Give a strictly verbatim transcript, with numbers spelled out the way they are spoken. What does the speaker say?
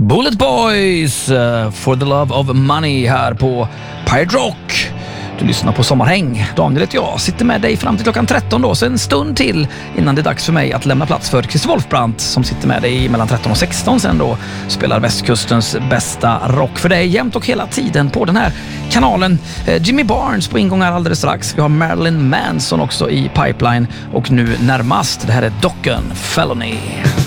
Bullet Boys, uh, For the Love of Money här på Pirate Rock. Du lyssnar på Sommarhäng. Daniel heter jag, sitter med dig fram till klockan tretton då, så en stund till innan det är dags för mig att lämna plats för Christer Wolfbrandt som sitter med dig mellan tretton och sexton sen då, spelar västkustens bästa rock för dig jämt och hela tiden på den här kanalen. eh, Jimmy Barnes på ingångar alldeles strax. Vi har Marilyn Manson också i pipeline och nu närmast, det här är Dokken Felony.